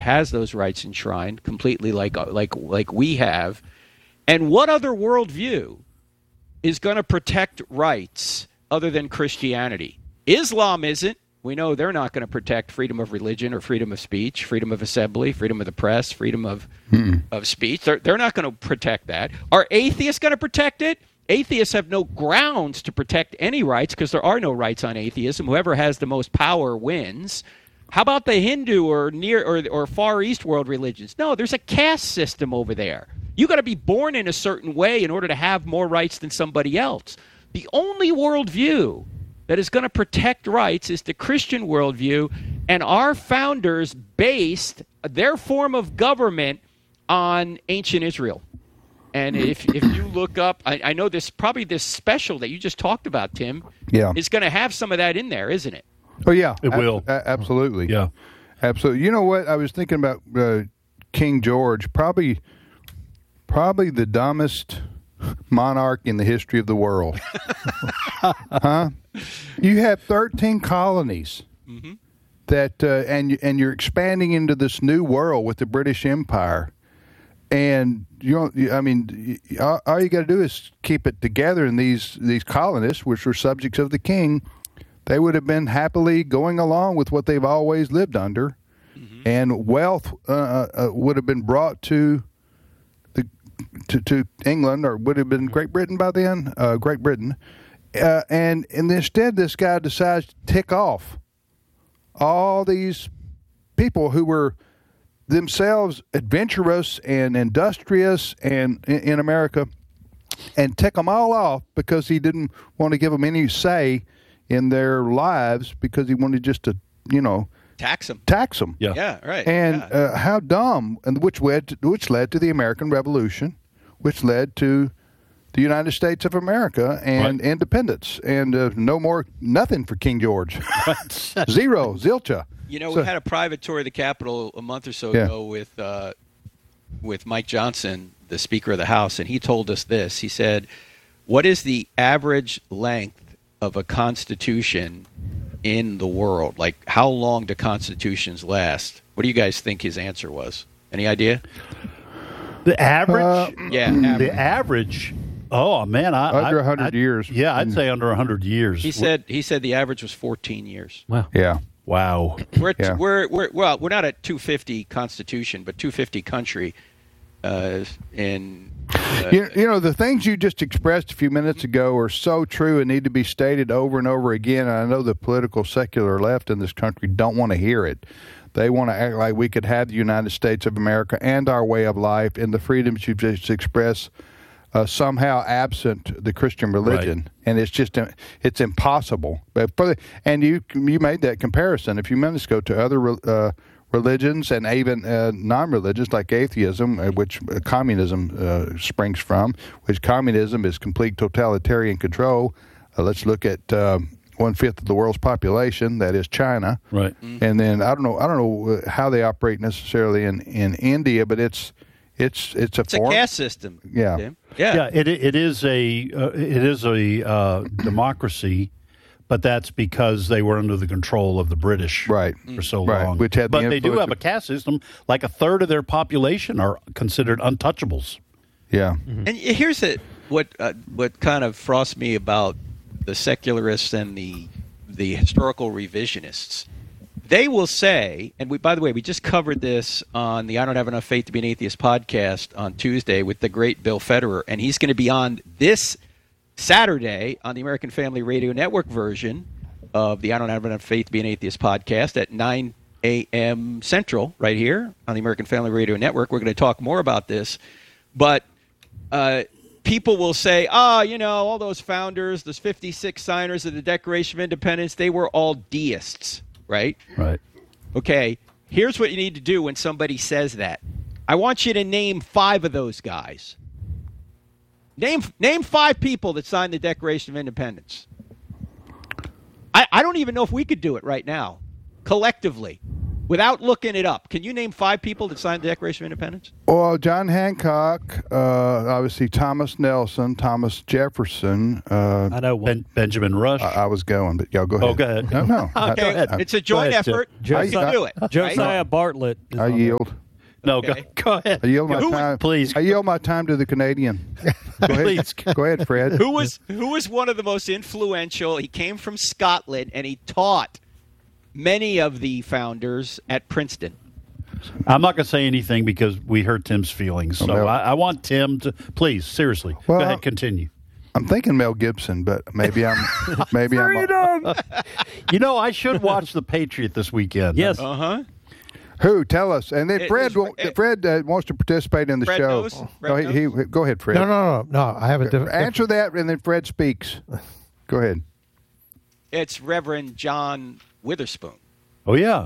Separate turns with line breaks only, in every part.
has those rights enshrined completely like we have. And what other worldview is going to protect rights other than Christianity? Islam isn't. We know they're not going to protect freedom of religion or freedom of speech, freedom of assembly, freedom of the press, freedom of speech. They're not going to protect that. Are atheists going to protect it? Atheists have no grounds to protect any rights because there are no rights on atheism. Whoever has the most power wins. How about the Hindu or Far East world religions? No, there's a caste system over there. You got to be born in a certain way in order to have more rights than somebody else. The only worldview that is going to protect rights is the Christian worldview, and our founders based their form of government on ancient Israel. And if you look up, I know this special that you just talked about, Tim, is going to have some of that in there, isn't it?
Oh, yeah.
It will.
Absolutely.
Yeah.
Absolutely. You know what? I was thinking about King George, probably the dumbest monarch in the history of the world. Huh? You have 13 colonies that, and you're expanding into this new world with the British Empire. And all you got to do is keep it together. And these colonists, which were subjects of the king, they would have been happily going along with what they've always lived under, and wealth would have been brought to England, or would have been Great Britain by then. Great Britain, and instead, this guy decides to tick off all these people who were themselves adventurous and industrious and in America, and tick them all off because he didn't want to give them any say in their lives, because he wanted just to, tax them.
Yeah, right.
And how dumb, and which led to the American Revolution, which led to the United States of America and independence, and nothing for King George. Zero, zilcha.
We had a private tour of the Capitol a month or so ago with Mike Johnson, the Speaker of the House, and he told us this. He said, "What is the average length of a constitution in the world? Like, how long do constitutions last?" What do you guys think his answer was? Any idea?
The average?
Average.
The average. Oh, man.
Under 100 years.
Yeah, I'd say under 100 years.
He said the average was 14 years.
Wow.
Yeah.
Wow.
We're not at 250 Constitution, but 250 country. The
things you just expressed a few minutes ago are so true and need to be stated over and over again. And I know the political secular left in this country don't want to hear it. They want to act like we could have the United States of America and our way of life and the freedoms you just expressed somehow absent the Christian religion, and it's impossible. But you made that comparison a few minutes ago to other religions and even non-religious like atheism, which communism springs from. Which communism is complete totalitarian control. Let's look at 1/5 of the world's population, that is China.
Right.
And then I don't know how they operate necessarily in India, but it's a
caste system.
Yeah.
Tim.
Yeah. It is a democracy, but that's because they were under the control of the British for so long.
Which had
but they do have a caste system. Like a third of their population are considered untouchables.
Yeah.
And here's what kind of frosts me about the secularists and the historical revisionists. They will say, and by the way, we just covered this on the I Don't Have Enough Faith to Be an Atheist podcast on Tuesday with the great Bill Federer, and he's going to be on this Saturday on the American Family Radio Network version of the I Don't Have Enough Faith to Be an Atheist podcast at 9 a.m. Central right here on the American Family Radio Network. We're going to talk more about this, but people will say, all those founders, those 56 signers of the Declaration of Independence, they were all deists. Right?
Right.
Okay, here's what you need to do when somebody says that. I want you to name 5 of those guys. Name 5 people that signed the Declaration of Independence. I don't even know if we could do it right now, collectively. Without looking it up, can you name 5 people that signed the Declaration of Independence?
Well, John Hancock, obviously Thomas Nelson, Thomas Jefferson.
I know Benjamin Rush.
I was going, but y'all go ahead.
Oh, go ahead.
No.
Okay, it's a joint effort. You can do it.
Josiah Bartlett.
I yield.
No,
Okay.
go ahead.
I yield my time.
Please.
I yield my time to the Canadian. Go ahead.
Please.
Go ahead, Fred.
Who was one of the most influential? He came from Scotland, and he taught many of the founders at Princeton.
I'm not going to say anything because we hurt Tim's feelings. So
no.
I want Tim to please, seriously.
Well,
go ahead, continue.
I'm thinking Mel Gibson, but maybe I'm.
You know, I should watch The Patriot this weekend.
Yes.
Who? Tell us. And then Fred
is-
wants to participate in the
Fred
show.
knows?
No, he go ahead, Fred.
No. I have a different
Answer that, and then Fred speaks. Go ahead.
It's Reverend John Witherspoon,
Oh, yeah.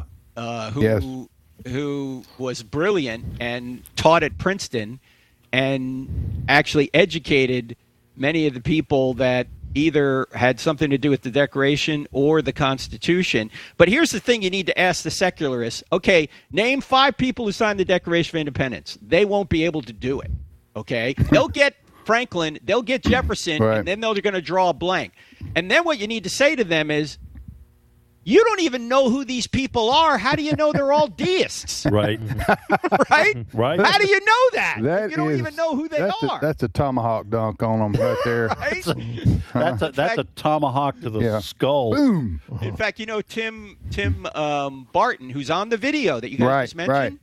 who was brilliant and taught at Princeton and actually educated many of the people that either had something to do with the Declaration or the Constitution. But here's the thing you need to ask the secularists. Okay, name 5 people who signed the Declaration of Independence. They won't be able to do it, okay? They'll get Franklin, they'll get Jefferson,
right.
and then they're going to draw a blank. And then what you need to say to them is, you don't even know who these people are. How do you know they're all deists?
Right.
Right?
Right.
How do you know that?
That
You don't
is-
even know who they are.
That's a tomahawk dunk on them right there.
Right?
That's a tomahawk to the
Yeah.
skull.
Boom.
In fact, you know Tim Barton, who's on the video that you guys just mentioned.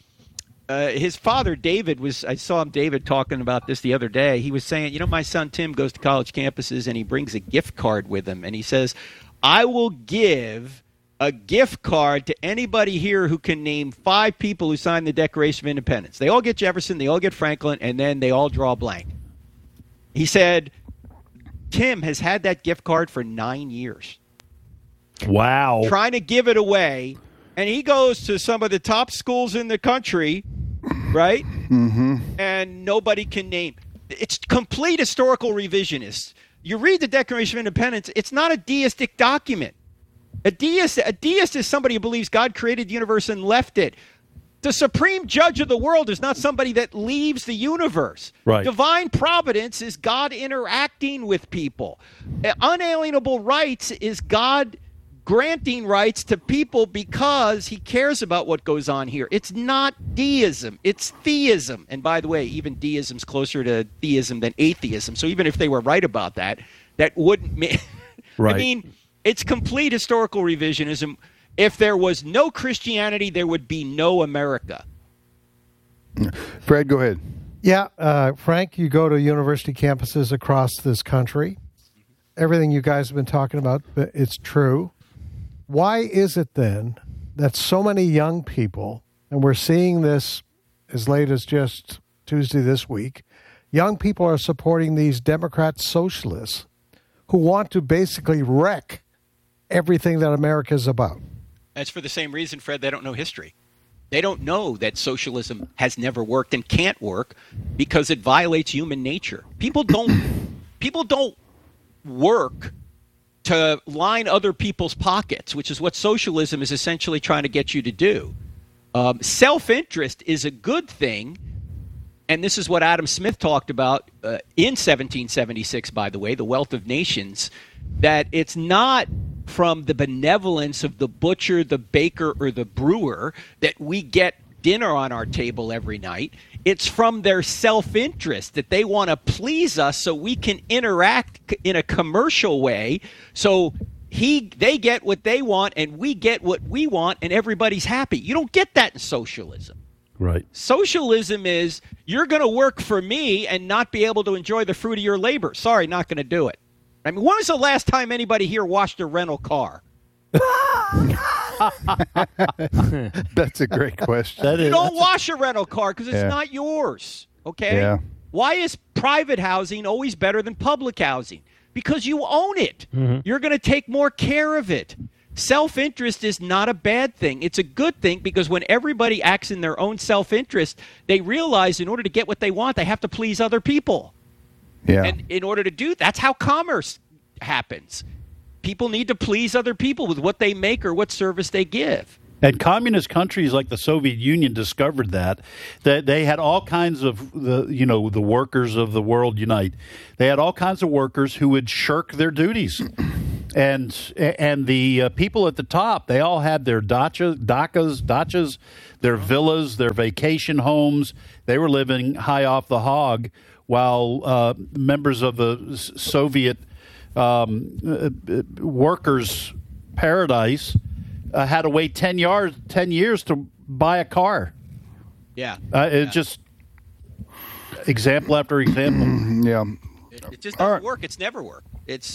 His father, David, I saw David talking about this the other day. He was saying, my son Tim goes to college campuses and he brings a gift card with him. And he says, I will give a gift card to anybody here who can name 5 people who signed the Declaration of Independence. They all get Jefferson, they all get Franklin, and then they all draw a blank. He said, Tim has had that gift card for 9 years.
Wow.
Trying to give it away, and he goes to some of the top schools in the country, right? Mm-hmm. And nobody can name. It's complete historical revisionist. You read the Declaration of Independence, it's not a deistic document. A deist is somebody who believes God created the universe and left it. The supreme judge of the world is not somebody that leaves the universe.
Right.
Divine providence is God interacting with people. Unalienable rights is God granting rights to people because he cares about what goes on here. It's not deism, it's theism. And by the way, even deism's closer to theism than atheism. So even if they were right about that, that wouldn't mean
Right.
I mean, it's complete historical revisionism. If there was no Christianity, there would be no America.
Fred, go ahead.
Yeah, Frank, you go to university campuses across this country. Everything you guys have been talking about, it's true. Why is it then that so many young people, and we're seeing this as late as just Tuesday this week, young people are supporting these Democrat socialists who want to basically wreck everything that America is about?
That's for the same reason, Fred, they don't know history. They don't know that socialism has never worked and can't work because it violates human nature. People don't work to line other people's pockets, which is what socialism is essentially trying to get you to do. Self-interest is a good thing, and this is what Adam Smith talked about in 1776, by the way, The Wealth of Nations, that it's not from the benevolence of the butcher, the baker, or the brewer that we get dinner on our table every night. It's from their self-interest that they want to please us so we can interact in a commercial way. So they get what they want and we get what we want and everybody's happy. You don't get that in socialism.
Right.
Socialism is you're going to work for me and not be able to enjoy the fruit of your labor. Sorry, not going to do it. I mean, when was the last time anybody here washed a rental car?
That's a great question.
You don't wash a rental car because it's not yours, okay?
Yeah.
Why is private housing always better than public housing? Because you own it. Mm-hmm. You're going to take more care of it. Self-interest is not a bad thing. It's a good thing because when everybody acts in their own self-interest, they realize in order to get what they want, they have to please other people.
Yeah.
And in order to do that's how commerce happens. People need to please other people with what they make or what service they give.
And communist countries like the Soviet Union discovered that they had all kinds of the workers of the world unite. They had all kinds of workers who would shirk their duties, and the people at the top, they all had their dachas, their villas, their vacation homes. They were living high off the hog, while members of the Soviet workers' paradise had to wait 10 years to buy a car.
Yeah.
Just example after example.
Yeah.
It just doesn't work. It's never worked.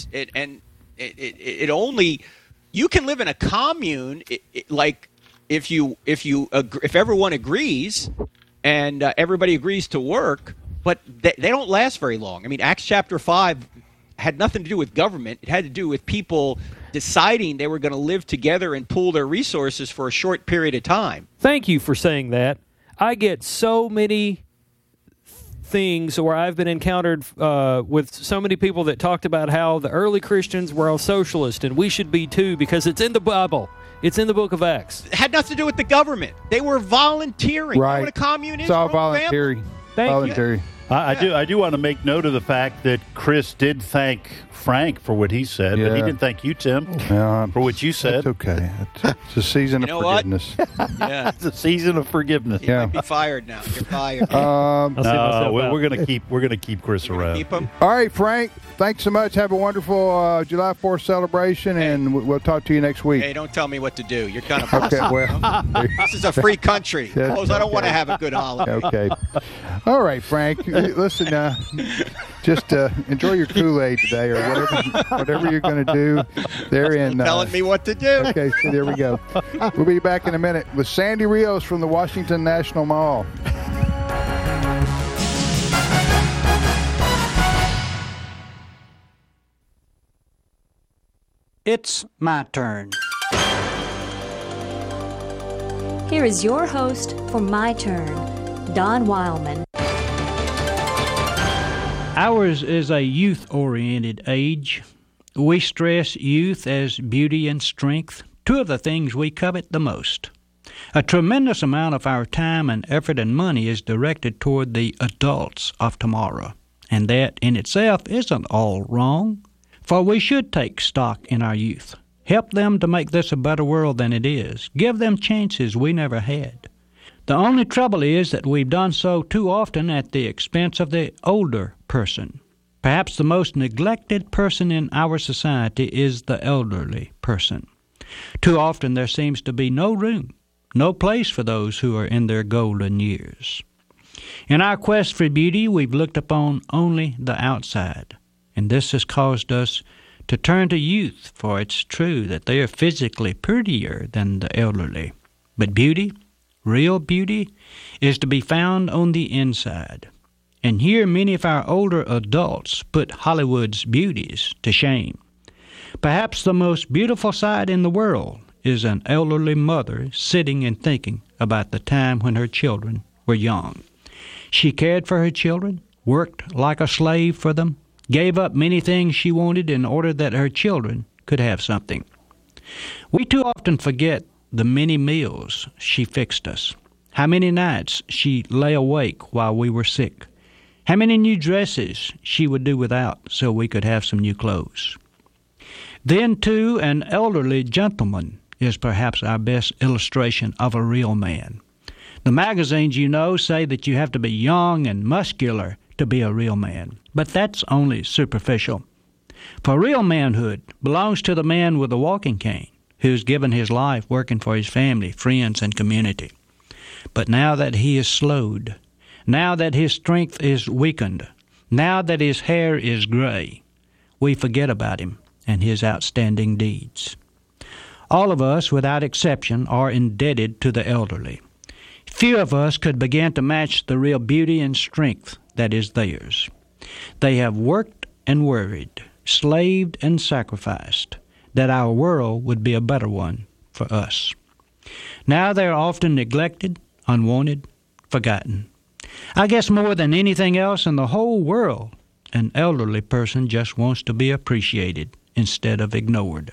It only, you can live in a commune like if everyone agrees and everybody agrees to work, but they don't last very long. I mean, Acts chapter 5 had nothing to do with government. It had to do with people deciding they were going to live together and pool their resources for a short period of time.
Thank you for saying that. I get so many things where I've been encountered with so many people that talked about how the early Christians were all socialist and we should be too because it's in the Bible. It's in the book of Acts.
It had nothing to do with the government. They were volunteering.
Right.
You know what a commune is?
It's all voluntary. Voluntary.
I do want to make note of the fact that Chris did thank Frank for what he said, but he didn't thank you, Tim, for what you said.
It's okay. It's a season of forgiveness.
Yeah.
It's a season of forgiveness.
You might be fired now. You're fired.
We're gonna keep Chris around.
Keep him.
All right, Frank. Thanks so much. Have a wonderful July 4th celebration, and we'll talk to you next week.
Hey, don't tell me what to do. You're kind of
okay. Well,
this is a free country. Suppose I don't want to have a good holiday.
Okay. All right, Frank. Listen, just enjoy your Kool-Aid today, or whatever you're going to do. They're in
telling me what to do.
Okay, so there we go. We'll be back in a minute with Sandy Rios from the Washington National Mall.
It's my turn.
Here is your host for My Turn, Don Wildman.
Ours is a youth-oriented age. We stress youth as beauty and strength, two of the things we covet the most. A tremendous amount of our time and effort and money is directed toward the adults of tomorrow, and that in itself isn't all wrong, for we should take stock in our youth, help them to make this a better world than it is, give them chances we never had. The only trouble is that we've done so too often at the expense of the older person. Perhaps the most neglected person in our society is the elderly person. Too often there seems to be no room, no place for those who are in their golden years. In our quest for beauty, we've looked upon only the outside, and this has caused us to turn to youth, for it's true that they are physically prettier than the elderly. But beauty, real beauty, is to be found on the inside. And here many of our older adults put Hollywood's beauties to shame. Perhaps the most beautiful sight in the world is an elderly mother sitting and thinking about the time when her children were young. She cared for her children, worked like a slave for them, gave up many things she wanted in order that her children could have something. We too often forget the many meals she fixed us, how many nights she lay awake while we were sick, how many new dresses she would do without so we could have some new clothes. Then, too, an elderly gentleman is perhaps our best illustration of a real man. The magazines, you know, say that you have to be young and muscular to be a real man, but that's only superficial. For real manhood belongs to the man with the walking cane, who's given his life working for his family, friends, and community. But now that he is slowed, now that his strength is weakened, now that his hair is gray, we forget about him and his outstanding deeds. All of us, without exception, are indebted to the elderly. Few of us could begin to match the real beauty and strength that is theirs. They have worked and worried, slaved and sacrificed, that our world would be a better one for us. Now they are often neglected, unwanted, forgotten. I guess more than anything else in the whole world, an elderly person just wants to be appreciated instead of ignored.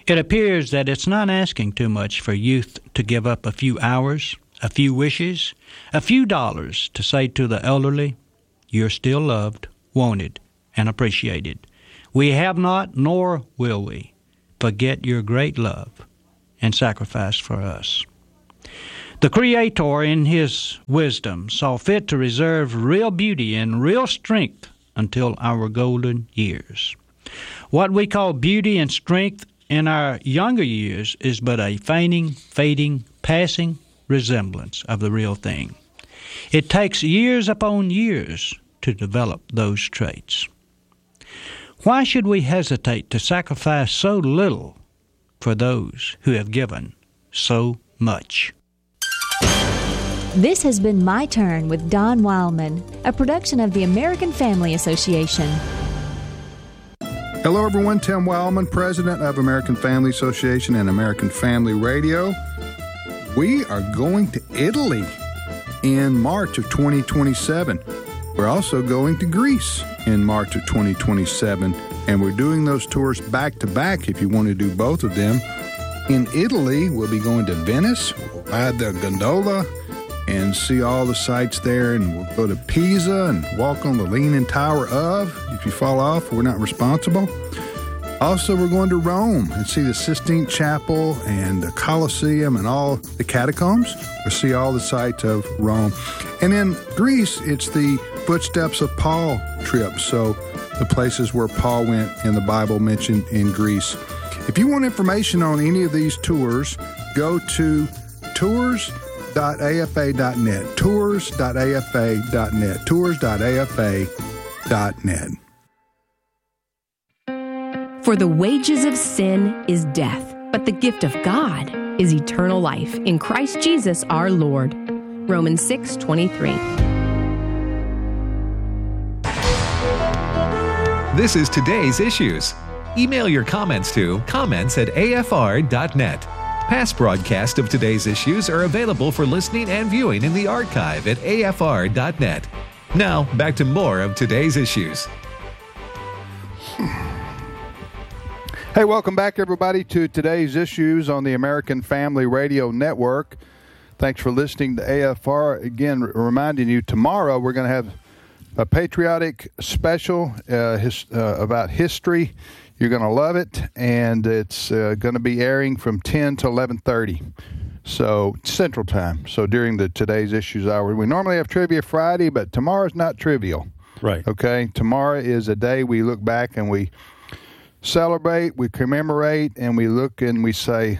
It appears that it's not asking too much for youth to give up a few hours, a few wishes, a few dollars to say to the elderly, "You're still loved, wanted, and appreciated. We have not, nor will we, forget your great love and sacrifice for us." The Creator, in His wisdom, saw fit to reserve real beauty and real strength until our golden years. What we call beauty and strength in our younger years is but a feigning, fading, passing resemblance of the real thing. It takes years upon years to develop those traits. Why should we hesitate to sacrifice so little for those who have given so much?
This has been My Turn with Don Wildman, a production of the American Family Association.
Hello, everyone. Tim Wildman, president of American Family Association and American Family Radio. We are going to Italy in March of 2027. We're also going to Greece in March of 2027, and we're doing those tours back-to-back if you want to do both of them. In Italy, we'll be going to Venice, we'll ride the gondola, and see all the sights there, and we'll go to Pisa and walk on the Leaning Tower of. If you fall off, we're not responsible. Also, we're going to Rome and see the Sistine Chapel and the Colosseum and all the catacombs. We'll see all the sights of Rome. And in Greece, it's the Footsteps of Paul trip, so the places where Paul went in the Bible mentioned in Greece. If you want information on any of these tours, go to tours.afa.net, tours.afa.net, tours.afa.net.
For the wages of sin is death, but the gift of God is eternal life in Christ Jesus our Lord. Romans 6:23.
This is Today's Issues. Email your comments to comments@afr.net. Past broadcasts of Today's Issues are available for listening and viewing in the archive at afr.net. Now, back to more of Today's Issues.
Hey, welcome back, everybody, to Today's Issues on the American Family Radio Network. Thanks for listening to AFR. Again, reminding you, tomorrow we're going to have a patriotic special about history. You're going to love it, and it's going to be airing from 10 to 11:30, so Central Time. So during the Today's Issues hour, we normally have Trivia Friday, but tomorrow's not trivial.
Right.
Okay? Tomorrow is a day we look back and we celebrate, we commemorate, and we look and we say,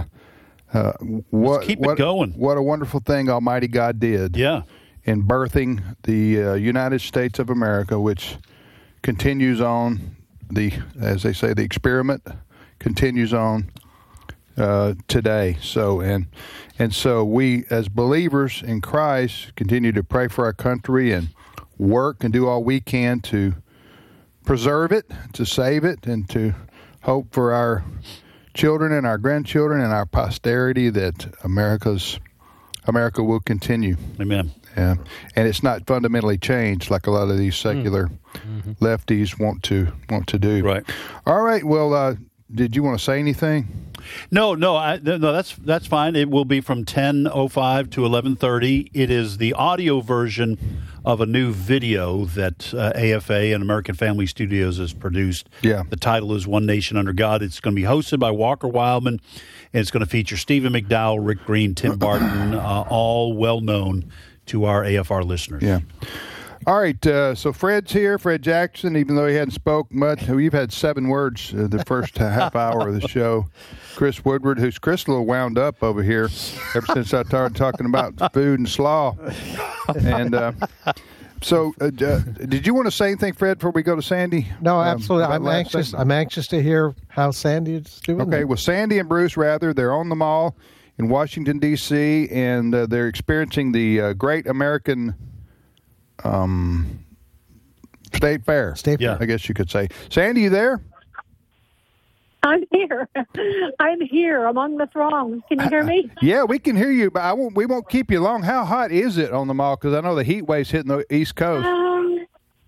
Let's keep it going.
What a wonderful thing Almighty God did.
Yeah.
In birthing the United States of America, which continues on, as they say, the experiment continues on today. So and so we, as believers in Christ, continue to pray for our country and work and do all we can to preserve it, to save it, and to hope for our children and our grandchildren and our posterity that America will continue.
Amen.
Yeah, and it's not fundamentally changed like a lot of these secular lefties want to do.
Right.
All right. Well, did you want to say anything?
No. That's fine. It will be from 10:05 to 11:30. It is the audio version of a new video that AFA and American Family Studios has produced.
Yeah.
The title is One Nation Under God. It's going to be hosted by Walker Wildman, and it's going to feature Stephen McDowell, Rick Green, Tim Barton, all well known to our AFR listeners.
Yeah. All right, so Fred's here, Fred Jackson, even though he hadn't spoke much. We've had 7 words the first half hour of the show. Chris Woodward, who's Chris a little wound up over here ever since I started talking about food and slaw. And so did you want to say anything, Fred, before we go to Sandy?
No, absolutely.
I'm
I'm anxious to hear how Sandy is doing.
Okay, well, Sandy and Bruce, rather, they're on the mall in Washington, D.C., and they're experiencing the Great American State Fair.
Fair.
I guess you could say. Sandy, you there?
I'm here. I'm here among the throng. Can you hear me?
Yeah, we can hear you, but we won't keep you long. How hot is it on the mall? Because I know the heat wave's hitting the East Coast.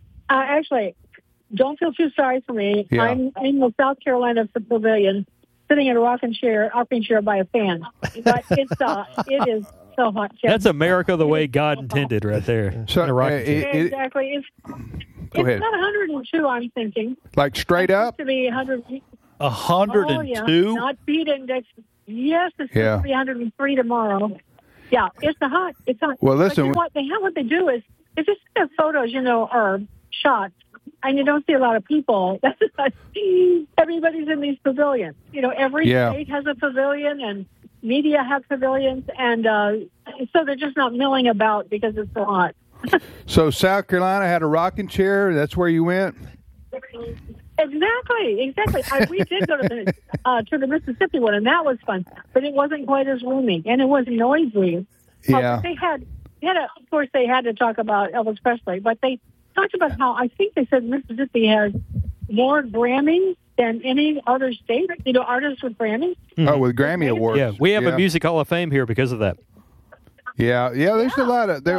Actually, don't feel too sorry for me.
Yeah.
I'm in the South Carolina Pavilion, sitting in a rocking chair by a fan. But it is so hot. Jeff.
That's America the way God intended, right there.
So,
Exactly. It's
Go ahead.
not 102. I'm thinking.
Like straight up?
To be 100.
102?
Oh, yeah. Not feet index. Yes, it's supposed to be 103 tomorrow. Yeah, it's hot. It's hot.
Well, listen.
What they do is if you see the photos, or shots, and you don't see a lot of people. Everybody's in these pavilions. Every state has a pavilion, and media have pavilions, and so they're just not milling about because it's so hot.
So South Carolina had a rocking chair. That's where you went?
Exactly. We did go to the Mississippi one, and that was fun, but it wasn't quite as roomy, and it was noisy.
Yeah.
Of course, they had to talk about Elvis Presley, but they talked about how I think they said Mississippi has more Grammys than any other state. Artists with Grammys.
Oh, with Grammy Awards.
Yeah, we have a Music Hall of Fame here because of that.
Yeah. There's a lot of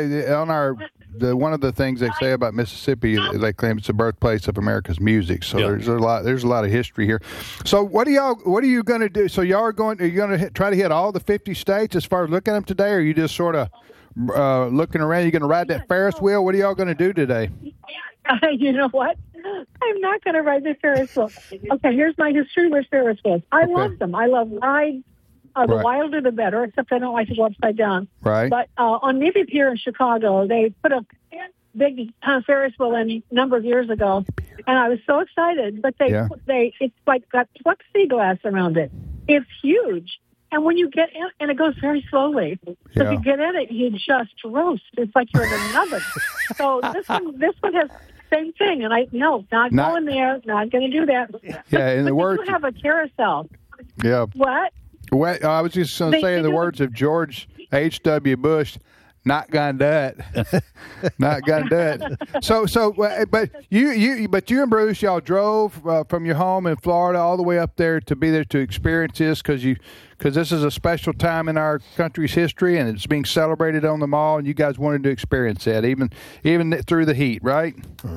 one of the things they say about Mississippi is they claim it's the birthplace of America's music. So there's a lot of history here. So what are you going to do? So are you going to try to hit all the 50 states as far as looking at them today, or are you just sort of looking around? You're going to ride that Ferris wheel? What are y'all going to do today?
You know what? I'm not going to ride the Ferris wheel. Okay, here's my history with Ferris wheels. I love them. I love rides. The wilder the better, except I don't like to go upside down.
Right.
But on Navy Pier in Chicago, they put a big Ferris wheel in a number of years ago, and I was so excited. But it's like got plexiglass around it. It's huge. And when you get in, and it goes very slowly. So if you get in it, you just roast. It's like you're in an oven. So this one has the same thing. And not going there, not going to do that.
Yeah, in the words,
you have a carousel.
Yeah.
What?
Well, I was just going to say, in the words of George H.W. Bush, not gonna do it. Not gonna do it. So, but you and Bruce, y'all drove from your home in Florida all the way up there to be there to experience this because this is a special time in our country's history and it's being celebrated on the mall, and you guys wanted to experience that even through the heat, right?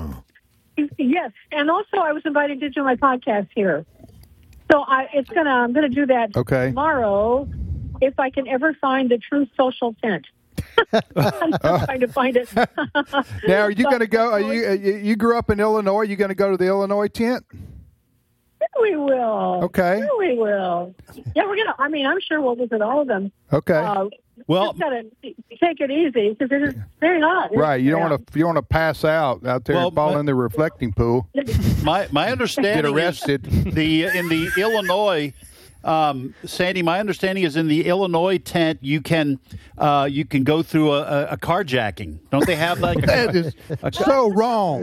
Yes, and also I was invited to do my podcast here. So I'm gonna do that tomorrow if I can ever find the true social tent. I'm trying to find it.
Now, are you going to go? You grew up in Illinois. Are you going to go to the Illinois tent?
We will.
Okay.
We will. Yeah, we're gonna. I'm sure we'll visit all of them.
Okay.
Well, just gotta take it easy because it is very hot.
Right. You don't want to pass out there and fall in the reflecting pool.
My understanding
get arrested.
In the Illinois. Sandy, my understanding is in the Illinois tent you can go through a carjacking. Don't they have like
that is so wrong.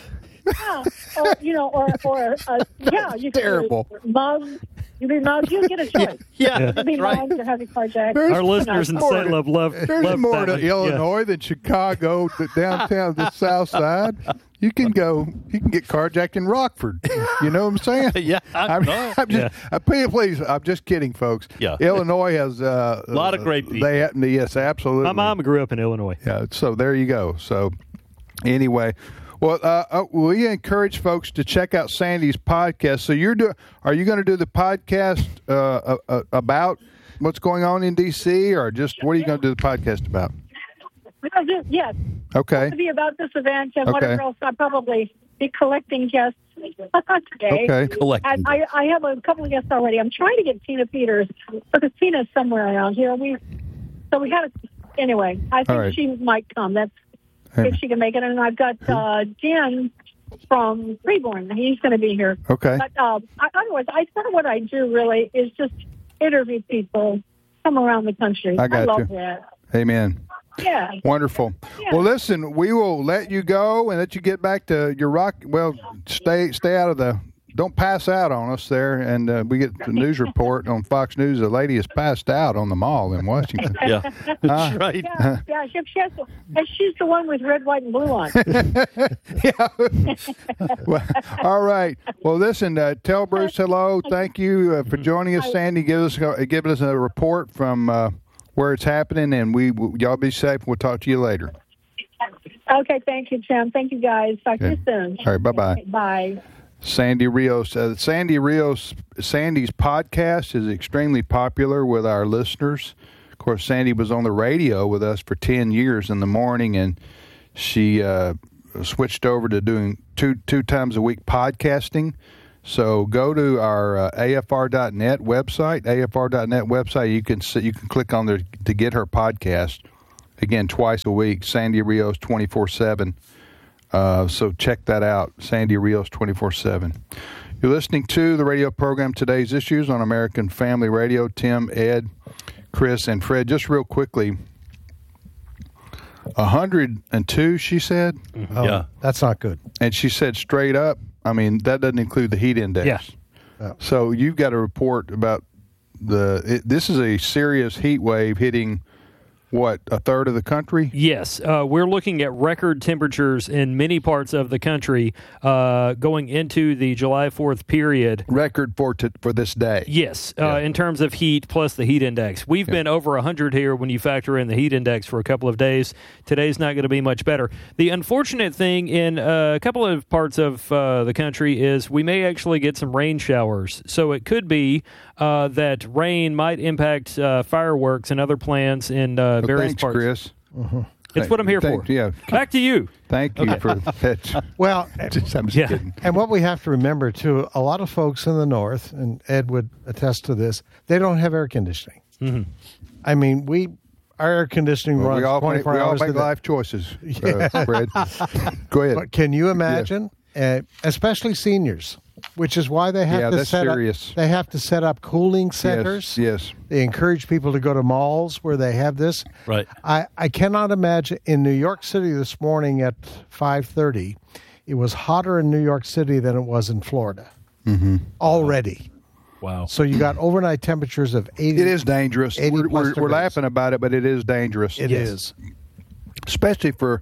Yeah, you
terrible.
Mugs. You be mugged. You get a choice.
Yeah,
you be mugged or have a carjacked.
Our listeners in St. love.
There's more to Illinois than Chicago, the downtown, the South Side. You can get carjacked in Rockford. You know what I'm saying?
Yeah,
please, I'm just kidding, folks.
Yeah.
Illinois has
a lot of great people.
Yes, absolutely.
My mom grew up in Illinois.
Yeah, so there you go. So anyway, well, we encourage folks to check out Sandy's podcast. So are you going to do the podcast about what's going on in D.C. or just what are you going to do the podcast about?
Yes.
Okay.
It will be about this event and whatever else. I'll probably be collecting guests today.
Okay.
Collecting.
I have a couple of guests already. I'm trying to get Tina Peters because Tina's somewhere around here. Anyway, I think she might come. If she can make it. And I've got Jen from Freeborn. He's going to be here.
Okay.
But otherwise, what I do really is just interview people from around the country.
I
love that.
Amen.
Yeah.
Wonderful.
Yeah.
Well, listen, we will let you go and let you get back to your rock. Well, stay out of don't pass out on us there. And we get the news report on Fox News. A lady has passed out on the mall in Washington.
Yeah, that's right.
Yeah, she's the one with red, white, and blue on.
Yeah. Well, all right. Well, listen, tell Bruce hello. Thank you for joining us, Sandy. Give us a report from where it's happening, and y'all be safe. We'll talk to you later.
Okay, thank you, Tim. Thank you, guys. Talk to you soon.
All right, bye-bye.
Bye.
Sandy Rios. Sandy's podcast is extremely popular with our listeners. Of course, Sandy was on the radio with us for 10 years in the morning, and she switched over to doing two times a week podcasting. So go to our AFR.net website. AFR.net website. You can click on there to get her podcast. Again, twice a week. Sandy Rios 24/7. So check that out. Sandy Rios 24/7. You're listening to the radio program Today's Issues on American Family Radio. Tim, Ed, Chris, and Fred. Just real quickly. 102, she said.
Oh, yeah, that's not good.
And she said straight up. I mean, that doesn't include the heat index.
Yeah.
Oh.
So you've got a report about this is a serious heat wave hitting, what, a third of the country?
Yes. We're looking at record temperatures in many parts of the country going into the July 4th period.
Record for this day?
Yes, in terms of heat plus the heat index. We've been over 100 here when you factor in the heat index for a couple of days. Today's not going to be much better. The unfortunate thing in a couple of parts of the country is we may actually get some rain showers. So it could be that rain might impact fireworks and other plans in various
thanks,
parts.
Chris.
Uh-huh.
It's what I'm here for.
Yeah.
Back to you.
Thank you for that.
Well,
I'm just kidding.
And what we have to remember, too, a lot of folks in the north, and Ed would attest to this, they don't have air conditioning.
Mm-hmm.
I mean, our air conditioning runs 24 hours
we all
a
make
day.
life choices, Fred. Go ahead.
But can you imagine, especially seniors, which is why they have to set up cooling centers.
Yes.
They encourage people to go to malls where they have this.
Right.
I cannot imagine in New York City this morning at 5:30, it was hotter in New York City than it was in Florida already.
Wow.
So you got overnight temperatures of 80.
It is dangerous.
80 plus
We're
degrees.
laughing about it, but it is dangerous.
It is.
Especially for,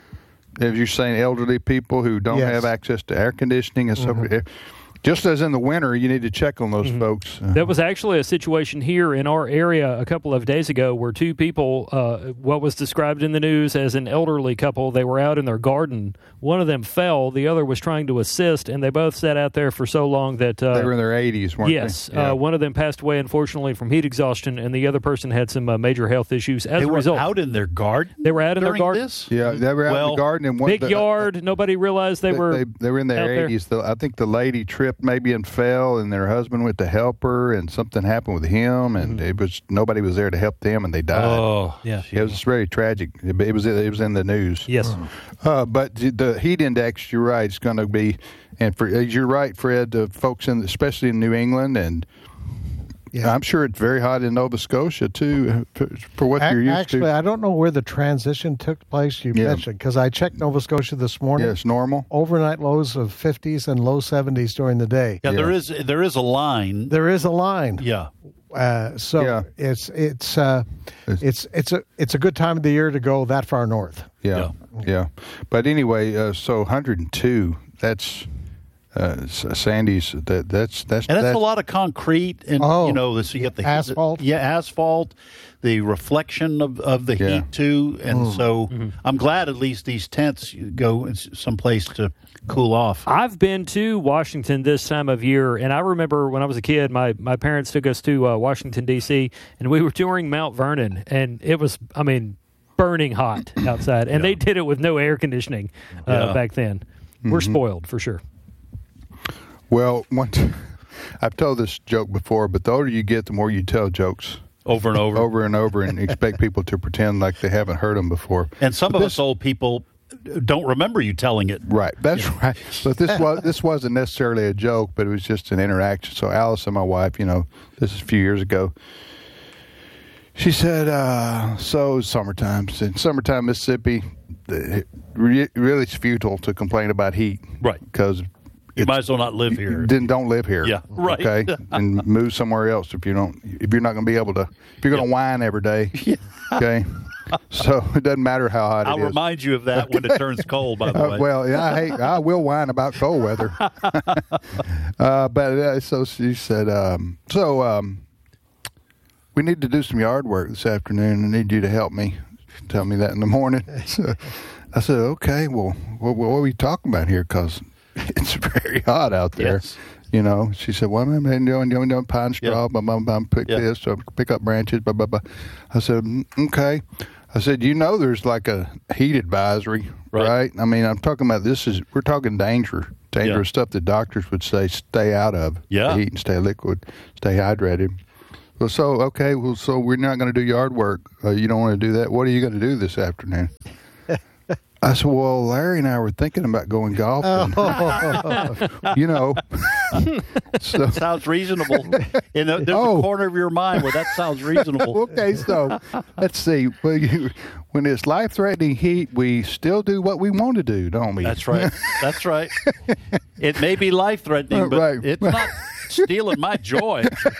as you're saying, elderly people who don't have access to air conditioning and so forth. Just as in the winter, you need to check on those folks.
That was actually a situation here in our area a couple of days ago where two people, what was described in the news as an elderly couple, they were out in their garden. One of them fell. The other was trying to assist, and they both sat out there for so long that...
they were in their 80s, weren't
yes,
they? Yes.
One of them passed away, unfortunately, from heat exhaustion, and the other person had some major health issues as
They
a
were
result.
out in their garden?
They were out in their
during
garden.
This?
Yeah, they were out in the garden. And
Big yard. Nobody realized they were
They were in their
out there.
80s. I think the lady tripped maybe and fell, and their husband went to help her, and something happened with him, and nobody was there to help them, and they died.
Oh,
yeah.
It was very tragic. It was in the news.
Yes.
But the heat index, you're right, it's going to be, and you're right, Fred, folks especially in New England, and I'm sure it's very hot in Nova Scotia too, for what you're used to.
Actually, I don't know where the transition took place. You mentioned, because I checked Nova Scotia this morning.
Yeah, it's normal.
Overnight lows of 50s and low 70s during the day.
Yeah, there is a line.
There is a line.
Yeah.
It's a good time of the year to go that far north.
Yeah. But anyway, so 102. That's Sandy's. That's
a lot of concrete, and so you get the
asphalt.
Asphalt. The reflection of the heat too, and so I'm glad at least these tents go someplace to cool off.
I've been to Washington this time of year, and I remember when I was a kid, my parents took us to Washington, D.C., and we were touring Mount Vernon, and it was, burning hot outside, and they did it with no air conditioning back then. We're spoiled, for sure.
Well, I've told this joke before, but the older you get, the more you tell jokes.
Over and over. And expect people to pretend like they haven't heard them before. And some of us old people don't remember you telling it.
Right, that's right. But this wasn't necessarily a joke, but it was just an interaction. So Allison, my wife, this is a few years ago, she said, so summertime. In summertime, Mississippi, really it's futile to complain about heat.
Right.
Because
you might as well not live here.
Then don't live here.
Yeah, right.
Okay, and move somewhere else if you're not going to be able to. If you're going to whine every day. Okay. So it doesn't matter how hot
I'll
it is.
remind you of that when it turns cold. By the way.
Well, I will whine about cold weather. But so she said, we need to do some yard work this afternoon. I need you to help me. Tell me that in the morning. So I said, okay. Well, what are we talking about here? Because it's very hot out there.
Yes.
You know, she said, "What am I doing? Pine straw, pick this, so pick up branches, blah blah blah." I said, "Okay." I said, "You know, there's like a heat advisory, right? I mean, I'm talking about we're talking dangerous stuff that doctors would say stay out of the heat and stay liquid, stay hydrated." Well, so we're not going to do yard work. You don't want to do that. What are you going to do this afternoon? I said, well, Larry and I were thinking about going golfing. You know. So.
Sounds reasonable. There's a corner of your mind where that sounds reasonable.
Okay, so let's see. When it's life-threatening heat, we still do what we want to do, don't we?
That's right. That's right. It may be life-threatening, but it's not stealing my joy.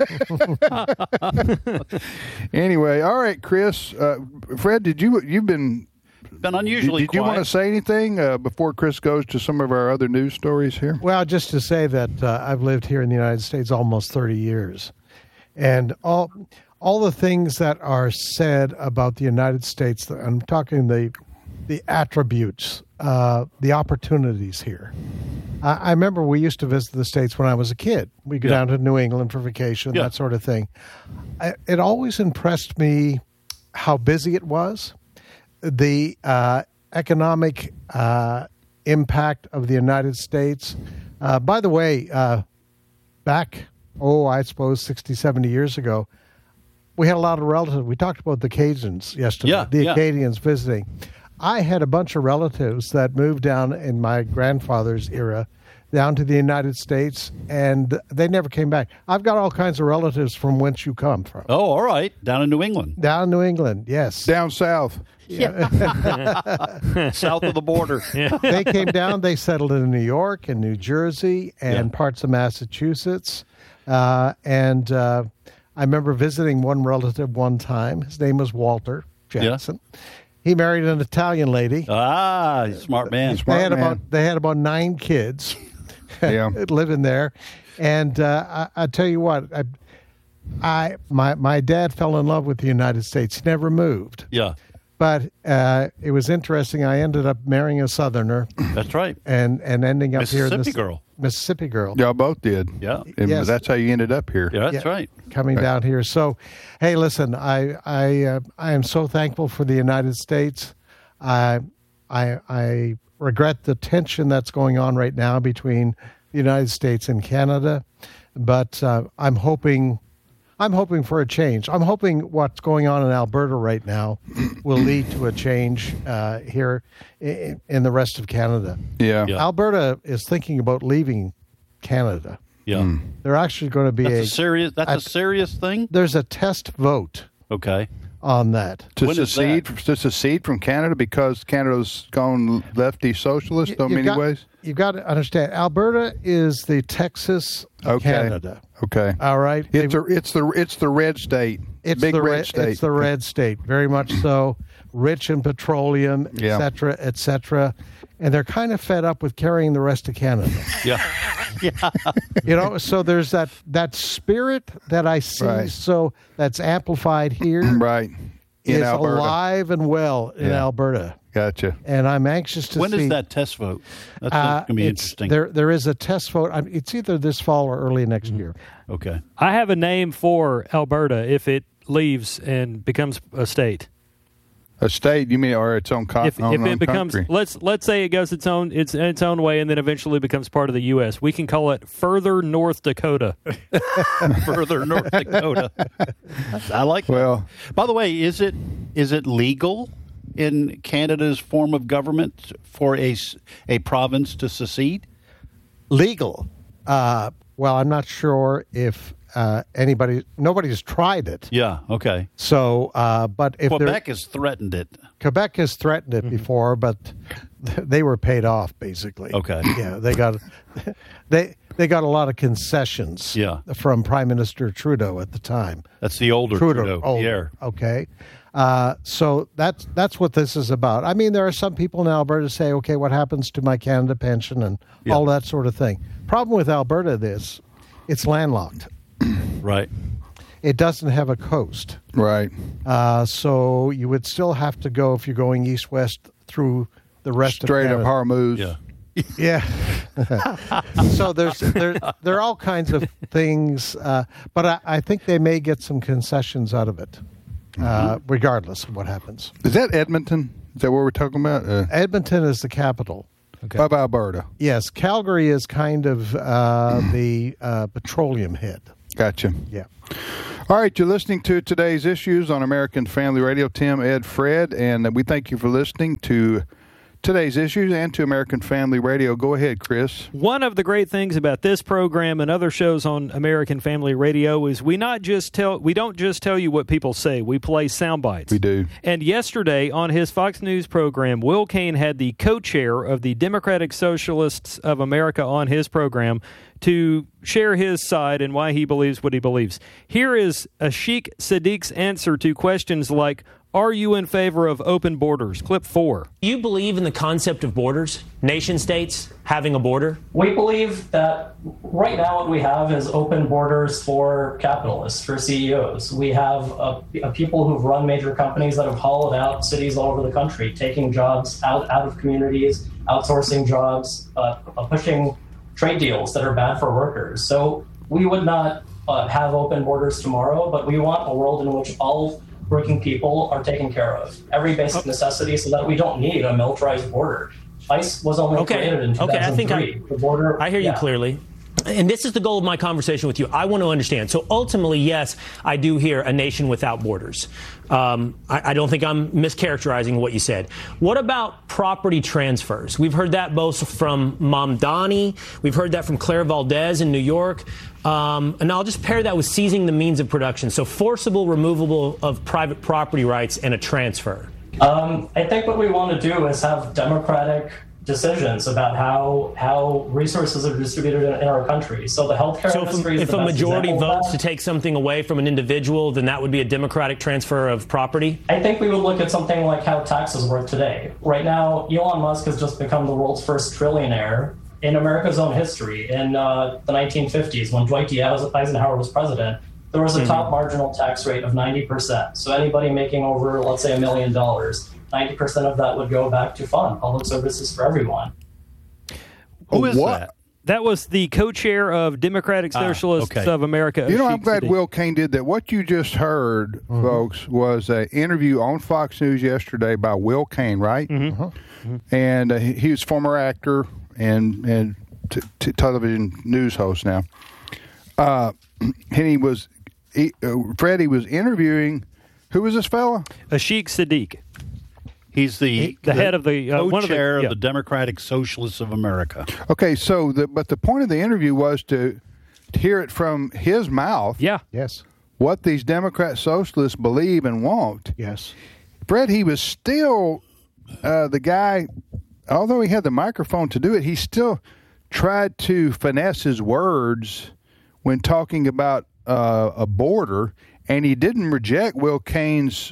Anyway, all right, Chris. Fred, you've been
unusually
Did you want to say anything before Chris goes to some of our other news stories here?
Well, just to say that I've lived here in the United States almost 30 years. And all the things that are said about the United States, I'm talking the attributes, the opportunities here. I remember we used to visit the States when I was a kid. We'd go down to New England for vacation, that sort of thing. It always impressed me how busy it was. The economic impact of the United States. By the way, back, I suppose 60, 70 years ago, we had a lot of relatives. We talked about the Cajuns yesterday, the Acadians visiting. I had a bunch of relatives that moved down in my grandfather's era down to the United States, and they never came back. I've got all kinds of relatives from whence you come from.
Oh, all right. Down in New England.
Down in New England, yes.
Down south.
South of the border.
They came down. They settled in New York and New Jersey and parts of Massachusetts. And I remember visiting one relative one time. His name was Walter Jackson. Yeah. He married an Italian lady.
Ah, smart man.
They had about 9 kids living there. And I tell you what, my dad fell in love with the United States. He never moved.
Yeah.
But it was interesting. I ended up marrying a Southerner.
That's right.
And ending up here in
Mississippi girl.
Y'all both did.
Yeah.
And that's how you ended up here.
Yeah, that's right.
Coming down here. So, hey, listen, I am so thankful for the United States. I regret the tension that's going on right now between the United States and Canada, but I'm hoping for a change. I'm hoping what's going on in Alberta right now will lead to a change here in the rest of Canada.
Yeah.
Alberta is thinking about leaving Canada.
Yeah.
They're actually going to be
a serious thing?
There's a test vote.
Okay.
On that.
To secede from Canada because Canada's gone lefty socialist in many ways?
You've got to understand, Alberta is the Texas of Canada.
Okay.
All right.
It's the red state.
It's
Big
the
red state.
It's the red state, very much so. Rich in petroleum, et cetera, et cetera. And they're kind of fed up with carrying the rest of Canada.
Yeah.
So there's that spirit that I see, so that's amplified here.
Right.
In Alberta. Alive and well in Alberta.
Gotcha.
And I'm anxious to see.
When is that test vote? That's going to be interesting.
There is a test vote. It's either this fall or early next year.
Okay.
I have a name for Alberta if it leaves and becomes a state.
A state, you mean, or its own
if it becomes,
country?
let's say it goes its own way and then eventually becomes part of the U.S. We can call it Further North Dakota.
Further North Dakota. I like that.
Well,
by the way, is it legal in Canada's form of government for a province to secede?
Legal. Well, I'm not sure if nobody's tried it.
Yeah, okay.
So, but if
Quebec has threatened it.
Quebec has threatened it before, but they were paid off basically.
Okay.
Yeah, they got a lot of concessions. From Prime Minister Trudeau at the time.
That's the older Trudeau.
Older. Okay. So that's what this is about. I mean, there are some people in Alberta say, okay, what happens to my Canada pension and all that sort of thing. Problem with Alberta is it's landlocked.
Right.
It doesn't have a coast.
Right.
So you would still have to go, if you're going east-west, through the rest
Strait
of Canada.
of Hormuz.
Yeah.
Yeah. So there are all kinds of things, but I think they may get some concessions out of it, regardless of what happens.
Is that Edmonton? Is that what we're talking about?
Edmonton is the capital.
Okay. Of Alberta.
Yes, Calgary is kind of the petroleum head.
Gotcha.
Yeah.
All right, you're listening to today's issues on American Family Radio. Tim, Ed, Fred, and we thank you for listening to today's issues and to American Family Radio. Go ahead, Chris.
One of the great things about this program and other shows on American Family Radio is we don't just tell you what people say. We play sound bites.
We do.
And yesterday on his Fox News program, Will Cain had the co-chair of the Democratic Socialists of America on his program to share his side and why he believes what he believes. Here is Ashik Sadiq's answer to questions like, are you in favor of open borders? Clip 4.
Do you believe in the concept of borders, nation states having a border?
We believe that right now what we have is open borders for capitalists, for CEOs. We have people who've run major companies that have hollowed out cities all over the country, taking jobs out of communities, outsourcing jobs, pushing trade deals that are bad for workers. So we would not have open borders tomorrow, but we want a world in which all working people are taken care of. Every basic necessity, so that we don't need a militarized border. ICE was only created in 2003. The border.
I hear you clearly. And this is the goal of my conversation with you. I want to understand. So ultimately, yes, I do hear a nation without borders. I don't think I'm mischaracterizing what you said. What about property transfers? We've heard that both from Mamdani. We've heard that from Claire Valdez in New York. And I'll just pair that with seizing the means of production. So forcible removal of private property rights and a transfer.
I think what we want to do is have democratic decisions about how resources are distributed in our country. So the healthcare industry is
if a majority votes to take something away from an individual, then that would be a democratic transfer of property?
I think we would look at something like how taxes work today. Right now, Elon Musk has just become the world's first trillionaire in America's own history. In the 1950s, when Dwight D. Eisenhower was president, there was a top marginal tax rate of 90%. So anybody making over, let's say, $1 million, 90% of that would go back to fund public services for everyone.
Who is that?
That was the co-chair of Democratic Socialists of America.
You know, I'm glad Will Cain did that. What you just heard, folks, was an interview on Fox News yesterday by Will Cain, right? And he was former actor and television news host now. And he was interviewing, who was this fella?
Ashik Sadiq.
He's the
head of the
co-chair of the Democratic Socialists of America.
Okay, so but the point of the interview was to hear it from his mouth.
Yeah.
Yes.
What these Democrat socialists believe and want.
Yes.
Fred, he was still the guy, although he had the microphone to do it, he still tried to finesse his words when talking about a border, and he didn't reject Will Cain's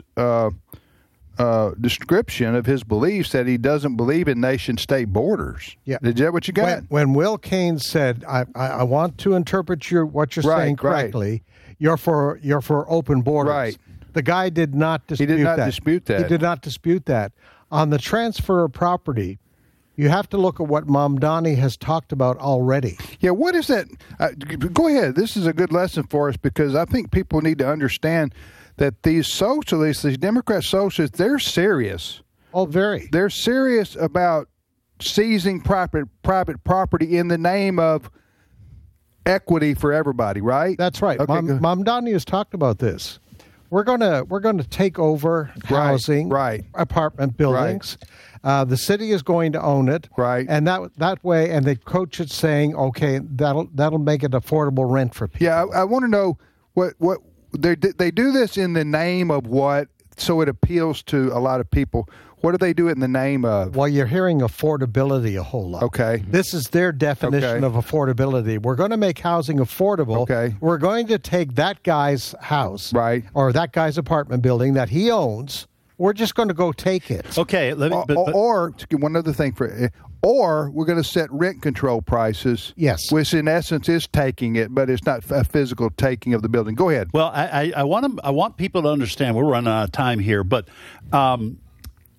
description of his beliefs that he doesn't believe in nation-state borders.
Yeah.
Is that what you got?
When Will Cain said, "I want to interpret what you're saying correctly," you're for open borders.
Right.
The guy did not dispute that.
He did not dispute that.
He did not dispute that. On the transfer of property, you have to look at what Mamdani has talked about already.
Yeah, what is that? Go ahead. This is a good lesson for us because I think people need to understand that these socialists, these Democrat socialists, they're serious.
Oh, very.
They're serious about seizing private property in the name of equity for everybody, right?
That's right.
Okay,
Mamdani has talked about this. We're going to take over housing, apartment buildings. Right. The city is going to own it,
right?
And that way, and they coach it saying, okay, that'll make it affordable rent for people.
Yeah, I want to know what they do this in the name of what, so it appeals to a lot of people. What do they do it in the name of?
Well, you're hearing affordability a whole lot.
Okay.
This is their definition of affordability. We're going to make housing affordable.
Okay.
We're going to take that guy's house,
right,
or that guy's apartment building that he owns. We're just going to go take it.
Okay.
Or one other thing or we're going to set rent control prices.
Yes.
Which in essence is taking it, but it's not a physical taking of the building. Go ahead.
Well, I want people to understand. We're running out of time here, but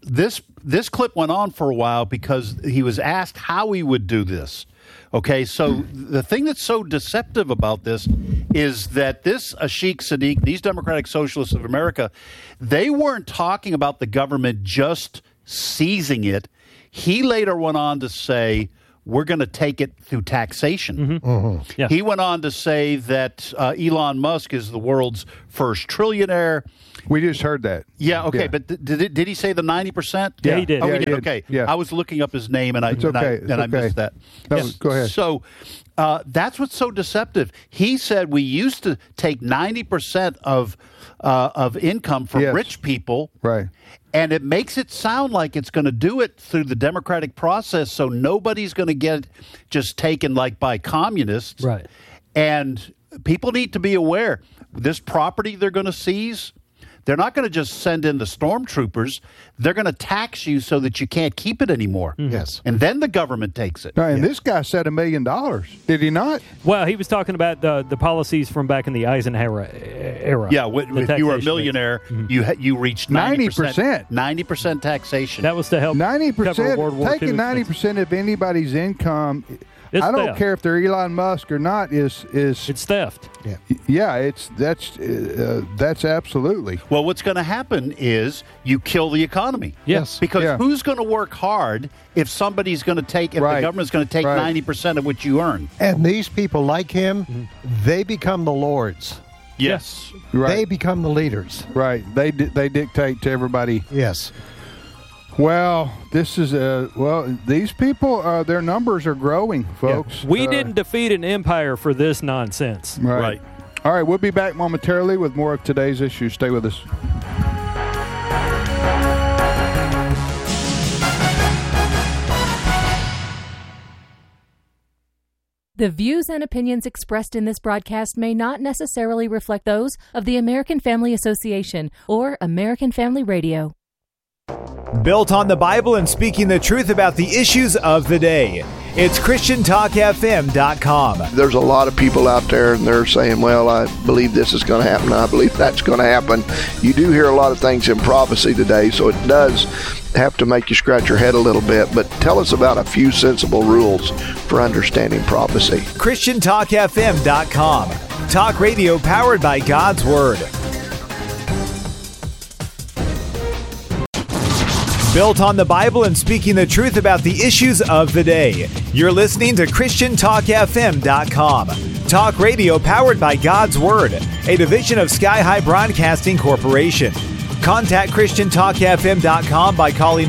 this clip went on for a while because he was asked how he would do this. Okay, so the thing that's so deceptive about this is that this Ashik Sadiq, these Democratic Socialists of America, they weren't talking about the government just seizing it. He later went on to say, we're going to take it through taxation.
Yeah.
He went on to say that Elon Musk is the world's first trillionaire.
We just heard that.
Yeah, okay, but did he say the 90%?
Yeah, he did.
Oh,
Yeah,
he did.
he did.
Okay.
Yeah.
I was looking up his name, and I
It's okay. It's
I
okay.
missed that.
No, go ahead.
So that's what's so deceptive. He said we used to take 90% of income from
Yes.
rich people,
Right.
and it makes it sound like it's going to do it through the democratic process, so nobody's going to get just taken like by communists.
Right.
And people need to be aware, this property they're going to seize, they're not going to just send in the stormtroopers. They're going to tax you so that you can't keep it anymore.
Yes.
And then the government takes it.
No, and this guy said $1 million. Did he not?
Well, he was talking about the policies from back in the Eisenhower era.
Yeah,
The
if you were a
taxation
millionaire, you reached 90%. 90% taxation.
That was to help cover
90%.
World War II
Taking 90% of anybody's income.
It's
I don't
theft.
care if they're Elon Musk or not. It's
theft.
Yeah. That's absolutely.
Well, what's going to happen is you kill the economy.
Yes.
Because who's going to work hard if somebody's going to take, if
Right.
the government's going to take
Right.
90% of what you earn?
And these people like him, they become the lords.
Yes.
Right.
They become the leaders.
Right. They dictate to everybody.
Yes.
Well, this is these people, their numbers are growing, folks.
We didn't defeat an empire for this nonsense.
Right. All right, we'll be back momentarily with more of today's issues. Stay with us.
The views and opinions expressed in this broadcast may not necessarily reflect those of the American Family Association or American Family Radio.
Built on the Bible and speaking the truth about the issues of the day. It's ChristianTalkFM.com.
There's a lot of people out there and they're saying, well, I believe this is going to happen. I believe that's going to happen. You do hear a lot of things in prophecy today, so it does have to make you scratch your head a little bit. But tell us about a few sensible rules for understanding prophecy.
ChristianTalkFM.com. Talk radio powered by God's Word. Built on the Bible and speaking the truth about the issues of the day. You're listening to ChristianTalkFM.com. Talk radio powered by God's Word, a division of Sky High Broadcasting Corporation. Contact ChristianTalkFM.com by calling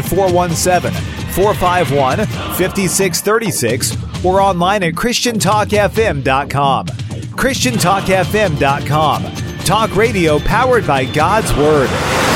417-451-5636 or online at ChristianTalkFM.com. ChristianTalkFM.com. Talk radio powered by God's Word.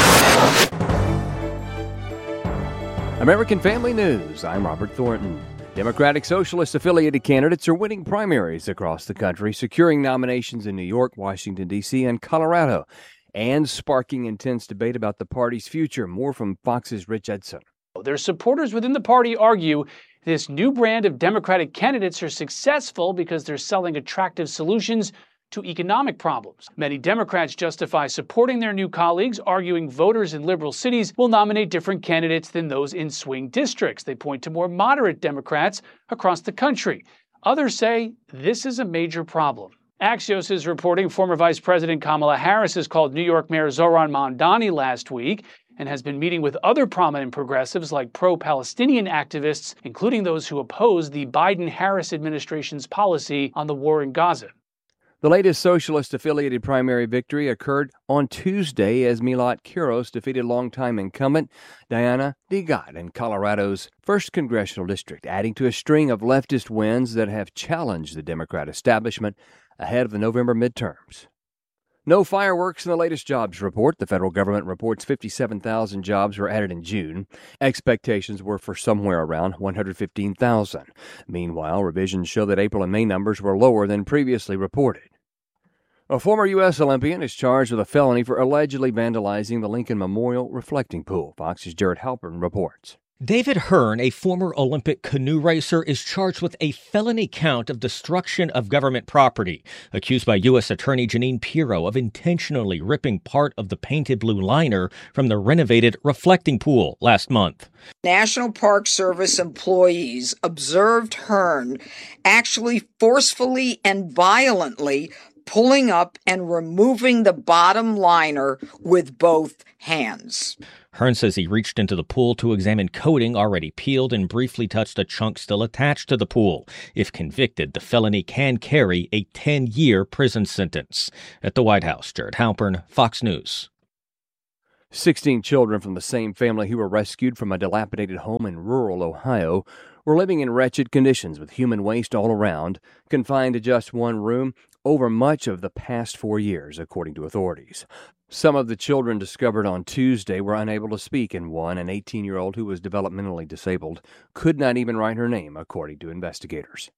American Family News, I'm Robert Thornton. Democratic Socialist affiliated candidates are winning primaries across the country, securing nominations in New York, Washington, D.C., and Colorado, and sparking intense debate about the party's future. More from Fox's Rich Edson.
Their supporters within the party argue this new brand of Democratic candidates are successful because they're selling attractive solutions to economic problems. Many Democrats justify supporting their new colleagues, arguing voters in liberal cities will nominate different candidates than those in swing districts. They point to more moderate Democrats across the country. Others say this is a major problem. Axios is reporting former Vice President Kamala Harris has called New York Mayor Zohran Mamdani last week and has been meeting with other prominent progressives like pro-Palestinian activists, including those who oppose the Biden-Harris administration's policy on the war in Gaza.
The latest socialist-affiliated primary victory occurred on Tuesday as Milat Kuros defeated longtime incumbent Diana DeGette in Colorado's 1st Congressional District, adding to a string of leftist wins that have challenged the Democrat establishment ahead of the November midterms. No fireworks in the latest jobs report. The federal government reports 57,000 jobs were added in June. Expectations were for somewhere around 115,000. Meanwhile, revisions show that April and May numbers were lower than previously reported. A former U.S. Olympian is charged with a felony for allegedly vandalizing the Lincoln Memorial reflecting pool. Fox's Jared Halpern reports.
David Hearn, a former Olympic canoe racer, is charged with a felony count of destruction of government property, accused by U.S. Attorney Jeanine Pirro of intentionally ripping part of the painted blue liner from the renovated reflecting pool last month.
National Park Service employees observed Hearn actually forcefully and violently pulling up and removing the bottom liner with both hands.
Hearn says he reached into the pool to examine coating already peeled and briefly touched a chunk still attached to the pool. If convicted, the felony can carry a 10-year prison sentence. At the White House, Jared Halpern, Fox News.
16 children from the same family who were rescued from a dilapidated home in rural Ohio were living in wretched conditions with human waste all around, confined to just one room over much of the past 4 years, according to authorities. Some of the children discovered on Tuesday were unable to speak, and one, an 18-year-old who was developmentally disabled, could not even write her name, according to investigators.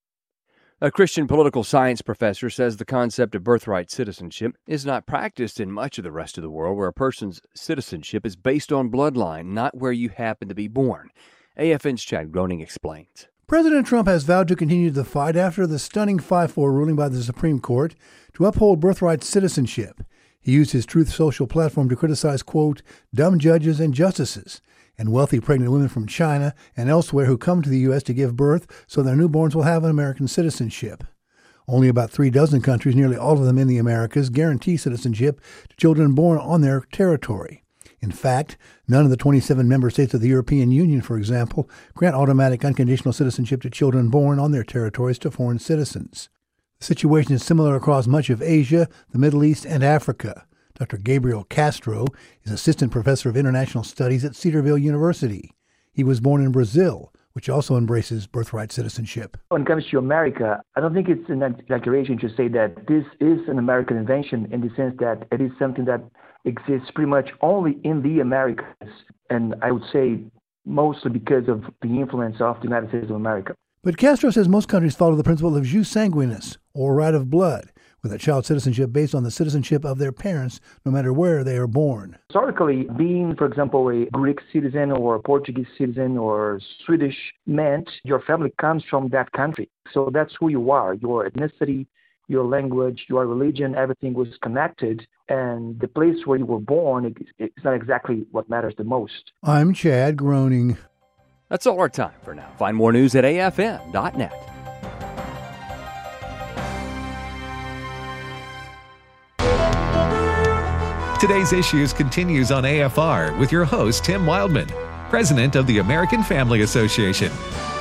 A Christian political science professor says the concept of birthright citizenship is not practiced in much of the rest of the world, where a person's citizenship is based on bloodline, not where you happen to be born. AFN's Chad Groening explains.
President Trump has vowed to continue the fight after the stunning 5-4 ruling by the Supreme Court to uphold birthright citizenship. He used his Truth Social platform to criticize, quote, dumb judges and justices, and wealthy pregnant women from China and elsewhere who come to the U.S. to give birth so their newborns will have an American citizenship. Only about 36 countries, nearly all of them in the Americas, guarantee citizenship to children born on their territory. In fact, none of the 27 member states of the European Union, for example, grant automatic unconditional citizenship to children born on their territories to foreign citizens. The situation is similar across much of Asia, the Middle East, and Africa. Dr. Gabriel Castro is assistant professor of international studies at Cedarville University. He was born in Brazil, which also embraces birthright citizenship.
When it comes to America, I don't think it's an exaggeration to say that this is an American invention in the sense that it is something that exists pretty much only in the Americas, and I would say mostly because of the influence of the United States of America.
But Castro says most countries follow the principle of jus sanguinis, or right of blood, with a child's citizenship based on the citizenship of their parents, no matter where they are born.
Historically, being, for example, a Greek citizen or a Portuguese citizen or Swedish meant your family comes from that country. So that's who you are. Your ethnicity, your language, your religion, everything was connected. And the place where you were born, it's not exactly what matters the most.
I'm Chad Groening.
That's all our time for now. Find more news at afn.net.
Today's Issues continues on AFR with your host, Tim Wildman, president of the American Family Association.